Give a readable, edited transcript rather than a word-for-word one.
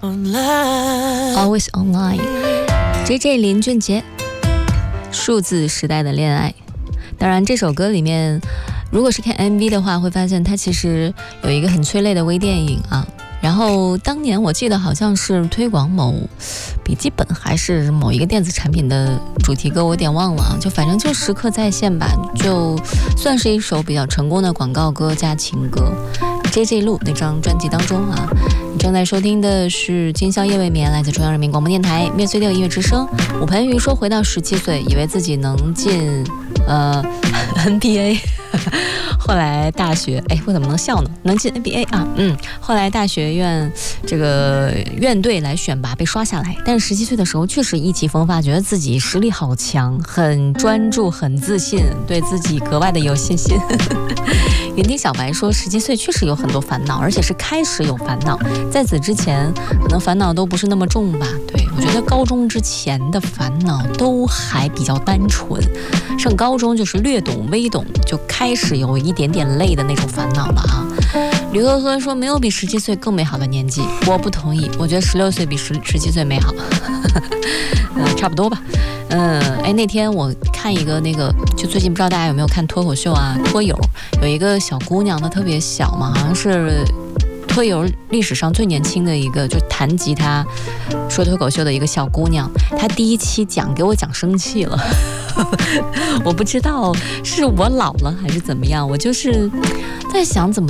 Always Online JJ 林俊杰数字时代的恋爱。当然这首歌里面如果是看 MV 的话，会发现它其实有一个很催泪的微电影啊。然后当年我记得好像是推广某笔记本还是某一个电子产品的主题歌，我有点忘了啊，就反正就时刻在线吧，就算是一首比较成功的广告歌加情歌。JJ 路那张专辑当中啊，你正在收听的是今宵夜未眠，来自中央人民广播电台灭碎掉音乐之声。武盆鱼说回到17岁，以为自己能进NBA 后来大学，我怎么能笑呢？能进 NBA 啊，后来大学院这个院队来选拔被刷下来，但是17岁的时候确实意气风发，觉得自己实力好强，很专注，很自信，对自己格外的有信心。云听小白说，17岁确实有很多烦恼，而且是开始有烦恼，在此之前可能烦恼都不是那么重吧。对，我觉得高中之前的烦恼都还比较单纯，上高中就是略懂微懂，就开始有一点点累的那种烦恼了啊。吕呵呵说，没有比17岁更美好的年纪，我不同意，我觉得16岁比17岁美好。差不多吧。那天我看一个那个，就最近不知道大家有没有看脱口秀啊，脱友有一个小姑娘，她特别小嘛，好像是脱友历史上最年轻的一个，就弹吉他说脱口秀的一个小姑娘。她第一期给我讲生气了。我不知道是我老了还是怎么样，我就是在想怎么